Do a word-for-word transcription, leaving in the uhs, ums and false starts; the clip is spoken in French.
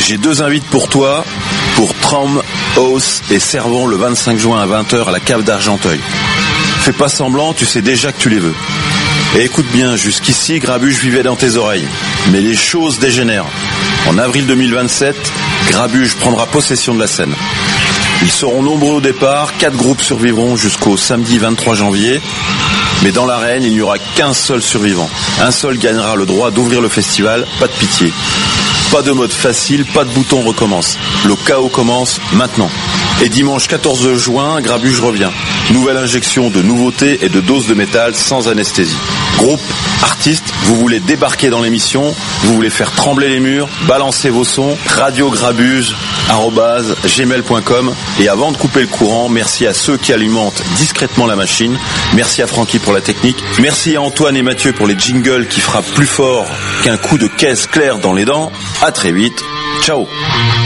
J'ai deux invites pour toi, pour Tram, Hauss et Servon le vingt-cinq juin à vingt heures à la cave d'Argenteuil. Fais pas semblant, tu sais déjà que tu les veux. Et écoute bien, jusqu'ici, Grabuge vivait dans tes oreilles. Mais les choses dégénèrent. En avril deux mille vingt-sept, Grabuge prendra possession de la scène. Ils seront nombreux au départ, quatre groupes survivront jusqu'au samedi vingt-trois janvier. Mais dans l'arène, il n'y aura qu'un seul survivant. Un seul gagnera le droit d'ouvrir le festival, pas de pitié. Pas de mode facile, pas de bouton recommence. Le chaos commence maintenant. Et dimanche quatorze juin, Grabuge revient. Nouvelle injection de nouveautés et de doses de métal sans anesthésie. Groupe, artistes, vous voulez débarquer dans l'émission, vous voulez faire trembler les murs, balancer vos sons, radiograbuge arobase gmail point com. Et avant de couper le courant, merci à ceux qui alimentent discrètement la machine. Merci à Francky pour la technique. Merci à Antoine et Mathieu pour les jingles qui frappent plus fort qu'un coup de caisse claire dans les dents. À très vite. Ciao.